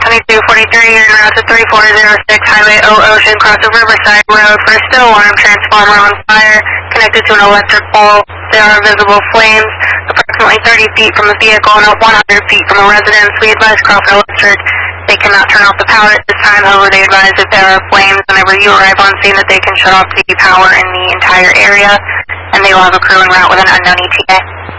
2243, you're en route to 3406 Highway O Ocean, cross of Riverside Road for a still alarm transformer on fire, connected to an electric pole. There are visible flames approximately 30 feet from the vehicle and 100 feet from a residence. We advise Crawford Electric they cannot turn off the power at this time. However, they advise if there are flames whenever you arrive on scene that they can shut off the power in the entire area, and they will have a crew en route with an unknown ETA.